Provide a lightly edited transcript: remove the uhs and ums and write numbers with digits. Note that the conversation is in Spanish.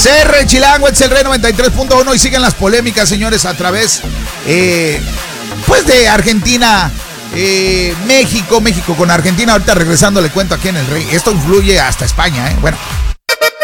XR Chilango, es el Rey 93.1 y siguen las polémicas, señores, a través pues de Argentina, México con Argentina. Ahorita regresando le cuento aquí en el Rey. Esto influye hasta España, Bueno,